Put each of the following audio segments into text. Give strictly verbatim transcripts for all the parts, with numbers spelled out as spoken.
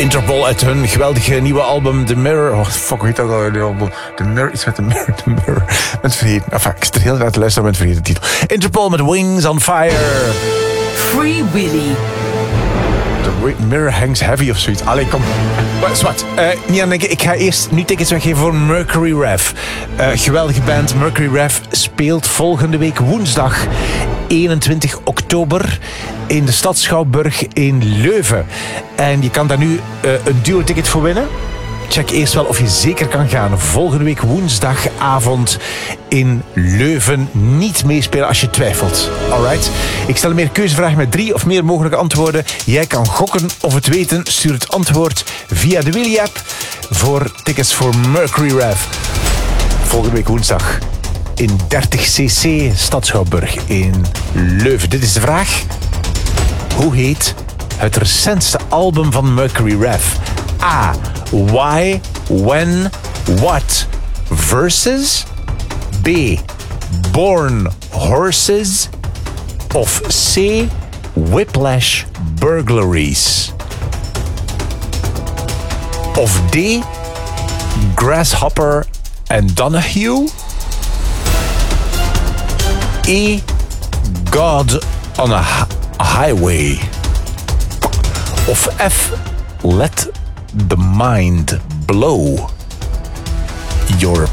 Interpol uit hun geweldige nieuwe album The Mirror. Oh, fuck, hoe heet dat al? album? The Mirror, iets met The Mirror. The Mirror. Met vergeten. Enfin, ik zit er heel erg uit te luisteren met vergeten titel. Interpol met Wings on Fire. Free Willy. The Mirror hangs heavy of zoiets. Allee, kom. Zwart. Uh, niet aan denken. Ik ga eerst nu tickets weggeven voor Mercury Rev. Uh, geweldige band. Mercury Rev speelt volgende week woensdag eenentwintig oktober in de Stad Schouwburg in Leuven. En je kan daar nu uh, een duo-ticket voor winnen. Check eerst wel of je zeker kan gaan. Volgende week woensdagavond in Leuven. Niet meespelen als je twijfelt. Alright? Ik stel meer keuzevragen met drie of meer mogelijke antwoorden. Jij kan gokken of het weten. Stuur het antwoord via de Willy-app voor tickets voor Mercury Rev. Volgende week woensdag in dertig cc Stad Schouwburg in Leuven. Dit is de vraag. Hoe heet het recentste album van Mercury Rev? A. Why, When, What Versus. B. Born Horses. Of C. Whiplash Burglaries. Of D. Grasshopper and Donahue. E. God on a Highway. Of F. Let the Mind Blow Your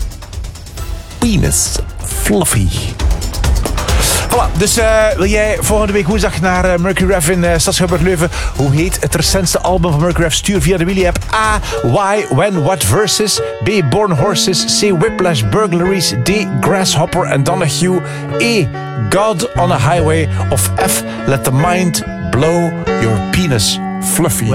Penis Fluffy. Voilà, dus uh, wil jij volgende week woensdag naar uh, Mercury Rev in uh, Stad Schouwburg Leuven? Hoe heet het recentste album van Mercury Rev? Stuur via de Willy-app. A. Why, When, What Versus. B. Born Horses. C. Whiplash Burglaries. D. Grasshopper and Donahue. E. God on a Highway. Of F. Let the Mind Blow Your Penis Fluffy.